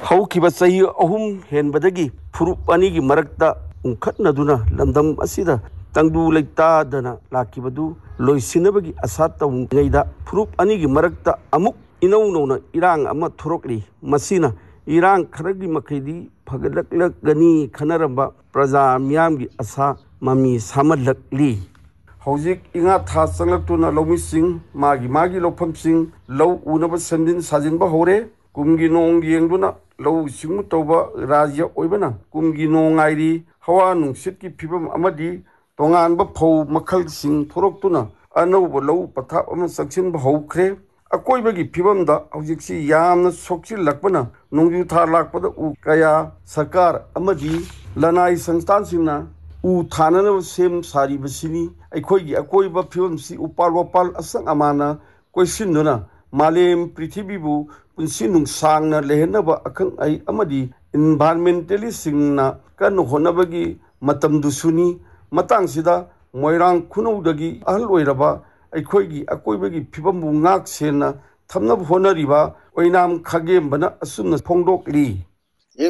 ꯍꯧꯈꯤꯕ ꯆꯍꯤ ꯑꯍꯨꯝ ꯍꯦꯟꯕꯗꯒꯤ ꯐꯨꯔꯨꯞ ꯑꯅꯤꯒꯤ ꯃꯔꯛꯇ ꯎꯪꯈꯠꯅꯗꯨꯅ ꯂꯝꯗꯝ ꯑꯁꯤꯗ ꯇꯪꯗꯨ ꯂꯩꯇꯥꯗꯅ ꯂꯥꯛꯈꯤꯕꯗꯨ ꯂꯣꯏꯁꯤꯟꯅꯕꯒꯤ ꯑꯁꯥ ꯇꯧꯔꯤꯉꯩꯗ ꯐꯨꯔꯨꯞ ꯑꯅꯤꯒꯤ ꯃꯔꯛꯇ ꯑꯃꯨꯛ ꯏꯅꯧ ꯅꯧꯅ ꯏꯔꯥꯡ ꯑꯃ ꯊꯣꯔꯛꯂꯤ꯫ ꯃꯁꯤꯅ ꯏꯔꯥꯡ ꯈꯔꯒꯤ ꯃꯈꯩꯗꯤ ꯐꯒꯠꯂꯛꯂꯒꯅꯤ ꯈꯟꯅꯔꯝꯕ ꯄ꯭ꯔꯖꯥ ꯃꯤꯌꯥꯝꯒꯤ ꯑꯁꯥ ꯃꯃꯤ ꯁꯥꯃꯜꯂꯛꯂꯤ꯫ ꯍꯧꯖꯤꯛ ꯏꯉꯥ ꯊꯥ ꯆꯪꯂꯛꯇꯨꯅ ꯂꯧꯃꯤꯁꯤꯡ ꯃꯥꯒꯤ ꯂꯧꯐꯝꯁꯤꯡ ꯂꯧ ꯎꯅꯕ ꯁꯦꯝꯖꯤꯟ ꯁꯥꯖꯤꯟꯕ ꯍꯧꯔꯦ꯫ ꯀꯨꯝꯒꯤ ꯅꯣꯡ ꯌꯦꯡꯗꯨꯅ ꯂꯧꯎ ꯁꯤꯡꯎ ꯇꯧꯕ ꯔꯥꯖ꯭ꯌ ꯑꯣꯏꯕꯅ ꯀꯨꯝꯒꯤ ꯅꯣꯡ ꯉꯥꯏꯔꯤ꯫ ꯍꯋꯥ ꯅꯨꯡꯁꯤꯠꯀꯤ ꯐꯤꯕꯝ ꯑꯃꯗꯤ ꯇꯣꯉꯥꯟꯕ ꯐꯧ ꯃꯈꯜꯁꯤꯡ ꯊꯣꯔꯛꯇꯨꯅ ꯑꯅꯧꯕ ꯂꯧ ꯄꯊꯥꯞ ꯑꯃ ꯆꯪꯁꯤꯟꯕ ꯍꯧꯈ꯭ꯔꯦ꯫ ꯑꯀꯣꯏꯕꯒꯤ ꯐꯤꯕꯝꯗ ꯍꯧꯖꯤꯛꯁꯤ ꯌꯥꯝꯅ ꯁꯣꯛꯆꯤꯜꯂꯛꯄꯅ ꯅꯣꯡꯖꯨ ꯊꯥ ꯂꯥꯛꯄꯗ ꯎ ꯀꯌꯥ ꯁꯔꯀꯥꯔ ꯑꯃꯗꯤ ꯂꯅꯥꯏ ꯁꯪꯁꯊꯥꯟꯁꯤꯡꯅ ꯎ ꯊꯥꯅꯅꯕ ꯁꯦꯝ ꯁꯥꯔꯤꯕꯁꯤꯅꯤ꯫ ꯑꯩꯈꯣꯏꯒꯤ ꯑꯀꯣꯏꯕ ꯐꯤꯕꯝꯁꯤ ꯎꯄꯥꯜ ꯋꯥꯄꯥꯜ ꯑꯁꯪ ꯑꯃꯥꯟꯅ ꯀꯣꯏꯁꯤꯟꯗꯨꯅ ꯃꯥꯂꯦꯝ ꯄ꯭ꯔꯤꯊꯤꯕꯤꯕꯨ ꯄꯨꯟꯁꯤ ꯅꯨꯡꯁꯥꯡꯅ ꯂꯩꯍꯟꯅꯕ ꯑꯈꯪ ꯑꯍꯩ ꯑꯃꯗꯤ ꯏꯟꯚꯥꯏꯔꯟꯃꯦꯟꯇꯦꯂꯤꯁꯁꯤꯡꯅ ꯀꯟꯅ ꯍꯣꯠꯅꯕꯒꯤ ꯃꯇꯝꯗꯨꯁꯨꯅꯤ꯫ ꯃꯇꯥꯡꯁꯤꯗ ꯃꯣꯏꯔꯥꯡ ꯈꯨꯅꯧꯗꯒꯤ ꯑꯍꯜ ꯑꯣꯏꯔꯕ ꯑꯩꯈꯣꯏꯒꯤ ꯑꯀꯣꯏꯕꯒꯤ ꯐꯤꯕꯝꯕꯨ ꯉꯥꯛ ꯁꯦꯟꯅ ꯊꯝꯅꯕ ꯍꯣꯠꯅꯔꯤꯕ ꯑꯣꯏꯅꯥꯝ ꯈꯥꯒꯦꯝꯕꯅ ꯑꯁꯨꯝꯅ ꯐꯣꯡꯗꯣꯛꯂꯤ꯫ ꯏꯪ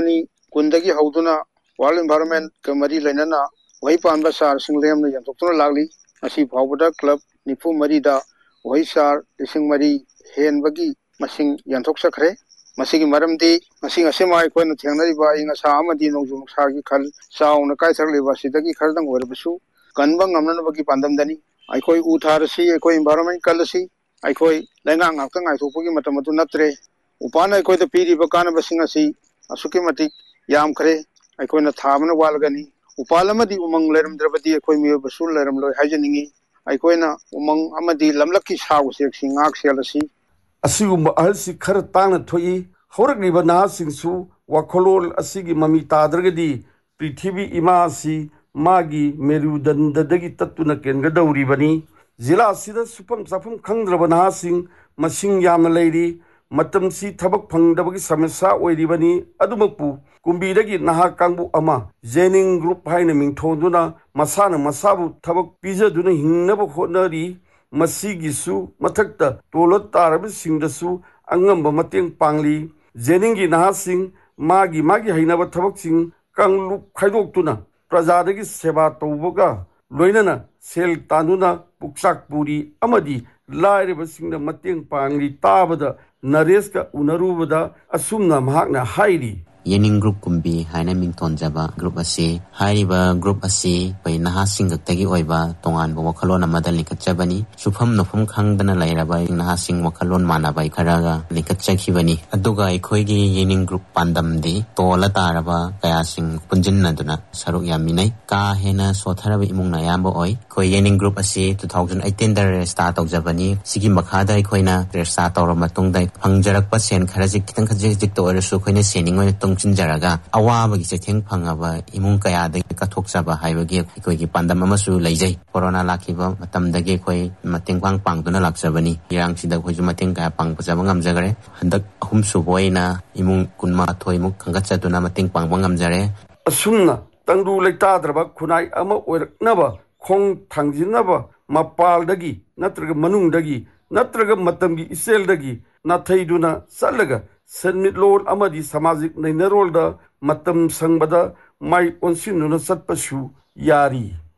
2020ꯗꯒꯤ ꯍꯧꯗꯨꯅ ꯋꯥꯔꯜꯗ ꯏꯟꯚꯥꯏꯔꯟꯃꯦꯟꯠꯀ ꯃꯔꯤ ꯂꯩꯅꯅ ꯎꯍꯩ ꯄꯥꯟꯕ ꯆꯥꯔꯁꯤꯡ ꯂꯦꯝꯅ ꯌꯦꯟꯊꯣꯛꯇꯨꯅ ꯂꯥꯛꯂꯤ꯫ ꯉꯁꯤ ꯐꯥꯎꯕꯗ ꯀ꯭ꯂꯕ 94ꯗ ꯎꯍꯩ ꯆꯥꯔ 4,000 ꯍꯦꯟꯕꯒꯤ ꯃꯁꯤꯡ ꯌꯦꯟꯊꯣꯛꯆꯈ꯭ꯔꯦ꯫ ꯃꯁꯤꯒꯤ ꯃꯔꯝꯗꯤ ꯉꯁꯤꯃ ꯑꯩꯈꯣꯏꯅ ꯊꯦꯡꯅꯔꯤꯕ ꯑꯏꯪ ꯑꯁꯥ ꯑꯃꯗꯤ ꯅꯣꯡꯖꯨ ꯅꯨꯡꯁꯥꯒꯤ ꯈꯜ ꯆꯥꯎꯅ ꯀꯥꯏꯊꯔꯛꯂꯤꯕ ꯑꯁꯤꯗꯒꯤ ꯈꯔꯗꯪ ꯑꯣꯏꯔꯕꯁꯨ ꯀꯟꯕ ꯉꯝꯅꯅꯕꯒꯤ ꯄꯥꯟꯗꯝꯗꯅꯤ꯫ ꯑꯩꯈꯣꯏ ꯎ ꯊꯥꯔꯁꯤ, ꯑꯩꯈꯣꯏ ꯏꯟꯚꯥꯏꯔꯟꯃꯦꯟꯠ ꯀꯜꯂꯁꯤ, ꯑꯩꯈꯣꯏ ꯂꯩꯉꯥꯛ ꯉꯥꯛꯇ ꯉꯥꯏꯊꯣꯛꯄꯒꯤ ꯃꯇꯝ ꯑꯗꯨ ꯅꯠꯇ꯭ꯔꯦ꯫ ꯎꯄꯥꯜꯅ ꯑꯩꯈꯣꯏꯗ ꯄꯤꯔꯤꯕ ꯀꯥꯟꯅꯕꯁꯤꯡ ꯑꯁꯤ ꯑꯁꯨꯛꯀꯤ ꯃꯇꯤꯛ ꯌꯥꯝꯈ꯭ꯔꯦ꯫ ꯑꯩꯈꯣꯏꯅ ꯊꯥꯕꯅ ꯋꯥꯠꯂꯒꯅꯤ꯫ ꯎꯄꯥꯜ ꯑꯃꯗꯤ ꯎꯃꯪ ꯂꯩꯔꯝꯗ꯭ꯔꯕꯗꯤ ꯑꯩꯈꯣꯏ ꯃꯤꯑꯣꯏꯕꯁꯨ ꯂꯩꯔꯝꯂꯣꯏ ꯍꯥꯏꯖꯅꯤꯡꯉꯤ꯫ ꯑꯩꯈꯣꯏꯅ ꯎꯃꯪ ꯑꯃꯗꯤ ꯂꯝꯂꯛꯀꯤ ꯁꯥ ꯎꯆꯦꯛꯁꯤꯡ ꯉꯥꯛ ꯁꯦꯜꯂꯁꯤ꯫ ꯑꯁꯤꯒꯨꯝꯕ ꯑꯍꯜꯁꯤ ꯈꯔ ꯇꯥꯡꯅ ꯊꯣꯛꯏ꯫ ꯍꯧꯔꯛꯂꯤꯕ ꯅꯍꯥꯁꯤꯡꯁꯨ ꯋꯥꯈꯜꯂꯣꯟ ꯑꯁꯤꯒꯤ ꯃꯃꯤ ꯇꯥꯗ꯭ꯔꯒꯗꯤ ꯄ꯭ꯔꯤꯊꯤꯕꯤ ꯏꯃꯥ ꯑꯁꯤ ꯃꯥꯒꯤ ꯃꯦꯔꯨꯗꯟꯗꯗꯒꯤ ꯇꯠꯇꯨꯅ ꯀꯦꯟꯒꯗꯧꯔꯤꯕꯅꯤ꯫ ꯖꯤꯂꯥ ꯑꯁꯤꯗ ꯁꯨꯐꯝ ꯆꯥꯐꯝ ꯈꯪꯗ꯭ꯔꯕ ꯅꯍꯥꯁꯤꯡ ꯃꯁꯤꯡ ꯌꯥꯝꯅ ꯂꯩꯔꯤ꯫ ꯃꯇꯝꯁꯤ ꯊꯕꯛ ꯐꯪꯗꯕꯒꯤ ꯁꯃꯁ꯭ꯌꯥ ꯑꯣꯏꯔꯤꯕꯅꯤ꯫ ꯑꯗꯨꯃꯛꯄꯨ ꯀꯨꯝꯕꯤꯗꯒꯤ ꯅꯍꯥ ꯀꯥꯡꯕꯨ ꯑꯃ ꯖꯦꯅꯤꯡ ꯒ꯭ꯔꯨꯞ ꯍꯥꯏꯅ ꯃꯤꯡꯊꯣꯟꯗꯨꯅ ꯃꯁꯥꯅ ꯃꯁꯥꯕꯨ ꯊꯕꯛ ꯄꯤꯖꯗꯨꯅ ꯍꯤꯡꯅꯕ ꯍꯣꯠꯅꯔꯤ꯫ ꯃꯁꯤꯒꯤꯁꯨ ꯃꯊꯛꯇ ꯇꯣꯜꯂ ꯇꯥꯔꯕꯁꯤꯡꯗꯁꯨ ꯑꯉꯝꯕ ꯃꯇꯦꯡ ꯄꯥꯡꯂꯤ꯫ ꯖꯦꯅꯤꯡꯒꯤ ꯅꯍꯥꯁꯤꯡ ꯃꯥꯒꯤ ꯍꯩꯅꯕ ꯊꯕꯛꯁꯤꯡ ꯀꯥꯡꯂꯨꯞ ꯈꯥꯏꯗꯣꯛꯇꯨꯅ ꯄ꯭ꯔꯖꯥꯗꯒꯤ ꯁꯦꯕꯥ ꯇꯧꯕꯒ ꯂꯣꯏꯅꯅ ꯁꯦꯜ ꯇꯥꯟꯗꯨꯅ ꯄꯨꯛꯆꯥꯛ ꯄꯨꯔꯤ ꯑꯃꯗꯤ ꯂꯥꯏꯔꯕꯁꯤꯡꯗ ꯃꯇꯦꯡ ꯄꯥꯡꯂꯤ꯫ ꯇꯥꯕꯗ ꯅꯔꯦꯁꯀ ꯎꯅꯔꯨꯕꯗ ꯑꯁꯨꯝꯅ ꯃꯍꯥꯛꯅ ꯍꯥꯏꯔꯤ꯫ ꯌꯦꯅꯤꯡ ꯒ꯭ꯔꯨꯞ ꯀꯨꯝꯕꯤ ꯍꯥꯏꯅ ꯃꯤꯡꯊꯣꯟꯖꯕ ꯒ꯭ꯔꯨꯞ ꯑꯁꯤ ꯍꯥꯏꯔꯤꯕ ꯒ꯭ꯔꯨꯞ ꯑꯁꯤ ꯑꯩꯈꯣꯏ ꯅꯍꯥꯁꯤꯡ ꯈꯛꯇꯒꯤ ꯑꯣꯏꯕ ꯇꯣꯉꯥꯟꯕ ꯋꯥꯈꯜꯂꯣꯟ ꯑꯃꯗ ꯂꯤꯡꯈꯠꯆꯕꯅꯤ꯫ ꯁꯨꯐꯝ ꯅꯣꯐꯝ ꯈꯪꯗꯅ ꯂꯩꯔꯕ ꯅꯍꯥꯁꯤꯡ ꯋꯥꯈꯜꯂꯣꯟ ꯃꯥꯟꯅꯕ ꯈꯔꯒ ꯂꯤꯡꯈꯠꯆꯈꯤꯕꯅꯤ꯫ ꯑꯗꯨꯒ ꯑꯩꯈꯣꯏꯒꯤ ꯌꯦꯅꯤꯡ ꯒ꯭ꯔꯨꯞ ꯄꯥꯟꯗꯝꯗꯤ ꯇꯣꯜꯂ ꯇꯥꯔꯕ ꯀꯌꯥꯁꯤꯡ ꯄꯨꯟꯁꯤꯟꯅꯗꯨꯅ ꯁꯔꯨꯛ ꯌꯥꯃꯤꯟꯅꯩ꯫ ꯀꯥ ꯍꯦꯟꯅ ꯁꯣꯠꯊꯔꯕ ꯏꯃꯨꯡꯅ ꯑꯌꯥꯝꯕ ꯑꯣꯏ꯫ ꯑꯩꯈꯣꯏ ꯌꯦꯅꯤꯡ ꯒ꯭ꯔꯨꯞ ꯑꯁꯤ 2018ꯗ ꯔꯦꯖꯤꯁꯇꯥꯔ ꯇꯧꯖꯕꯅꯤ꯫ ꯁꯤꯒꯤ ꯃꯈꯥꯗ ꯑꯩꯈꯣꯏꯅ ꯔꯦꯖꯤꯁꯇꯥꯔ ꯇꯧꯔꯕ ꯃꯇꯨꯡꯗ ꯐꯪꯖꯔꯛꯄ ꯁꯦꯟ ꯈꯔꯁꯤ ꯈꯤꯇꯪ ꯈꯖꯤꯛꯇ ꯑꯣꯏꯔꯁꯨ ꯑꯩꯈꯣꯏꯅ ꯁꯦꯅꯤꯡ ꯑꯣꯏꯅ ꯇꯨꯡꯁꯤꯟꯖꯔꯒ ꯑꯋꯥꯕꯒꯤ ꯆꯩꯊꯦꯡ ꯐꯪꯉꯕ ꯏꯃꯨꯡ ꯀꯌꯥꯗꯒꯤ ꯀꯠꯊꯣꯛꯆꯕ ꯍꯥꯏꯕꯒꯤ ꯑꯩꯈꯣꯏꯒꯤ ꯄꯥꯟꯗꯝ ꯑꯃꯁꯨ ꯂꯩꯖꯩ꯫ ꯀꯣꯔꯣꯅꯥ ꯂꯥꯛꯈꯤꯕ ꯃꯇꯝꯗꯒꯤ ꯑꯩꯈꯣꯏ ꯃꯇꯦꯡ ꯄꯥꯡꯗꯨꯅ ꯂꯥꯛꯆꯕꯅꯤ꯫ ꯏꯔꯥꯡꯁꯤꯗ ꯑꯩꯈꯣꯏꯁꯨ ꯃꯇꯦꯡꯀꯌꯥ ꯄꯥꯡꯖꯕ ꯉꯝꯖꯈ꯭ꯔꯦ꯫ ꯍꯟꯗꯛ ꯑꯍꯨꯝꯁꯨꯕ ꯑꯣꯏꯅ ꯏꯃꯨꯡ 22ꯃꯨꯛ ꯈꯟꯒꯠꯆꯗꯨꯅ ꯃꯇꯦꯡ ꯄꯥꯡꯕ ꯉꯝꯖꯔꯦ꯫ ꯑꯁꯨꯝꯅ ꯇꯪꯗꯨ ꯂꯩꯇꯥꯗ꯭ꯔꯕ ꯈꯨꯟꯅꯥꯏ ꯑꯃ ꯑꯣꯏꯔꯛꯅꯕ ꯈꯣꯡ ꯊꯥꯡꯖꯤꯟꯅꯕ ꯃꯄꯥꯜꯗꯒꯤ ꯅꯠꯇ꯭ꯔꯒ ꯃꯅꯨꯡꯗꯒꯤ ꯅꯠꯇ꯭ꯔꯒ ꯃꯇꯝꯒꯤ ꯏꯆꯦꯜꯗꯒꯤ ꯅꯥꯊꯩꯗꯨꯅ ꯆꯠꯂꯒ ꯁꯦꯟꯃꯤꯠꯂꯣꯟ ꯑꯃꯗꯤ ꯁꯃꯥꯖꯤꯛ ꯅꯩꯅꯔꯣꯜꯗ ꯃꯇꯝ ꯁꯪꯕꯗ ꯃꯥꯏ ꯑꯣꯟꯁꯤꯟꯗꯨꯅ ꯆꯠꯄꯁꯨ ꯌꯥꯔꯤ꯫